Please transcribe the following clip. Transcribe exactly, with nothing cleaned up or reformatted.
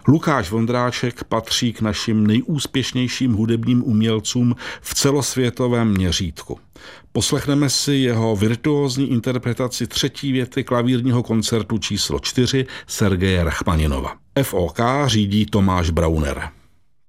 Lukáš Vondráček patří k našim nejúspěšnějším hudebním umělcům v celosvětovém měřítku. Poslechneme si jeho virtuózní interpretaci třetí věty klavírního koncertu číslo čtyři Sergeje Rachmaninova. F O K řídí Tomáš Brauner.